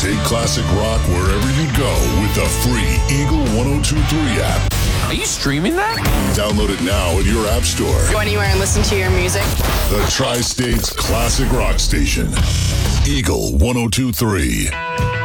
Take classic rock wherever you go with the free Eagle 1023 app. Are you streaming that? Download it now in your app store. Go anywhere and listen to your music. The Tri-State's classic rock station. Eagle 1023.